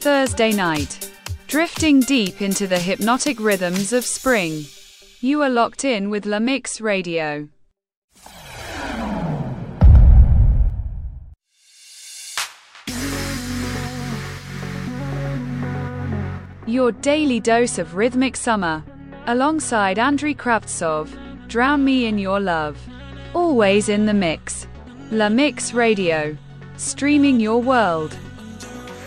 Thursday night, drifting deep into the hypnotic rhythms of spring. You are locked in with La Mix Radio. Your daily dose of rhythmic summer. Alongside Andrei Kravtsov, drown me in your love. Always in the mix. La Mix Radio. Streaming your world.